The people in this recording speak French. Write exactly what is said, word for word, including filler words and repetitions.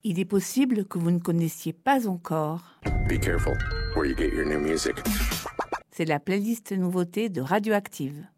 Il est possible que vous ne connaissiez pas encore. Be careful where you get your new music. C'est la playlist nouveauté de Radioactive.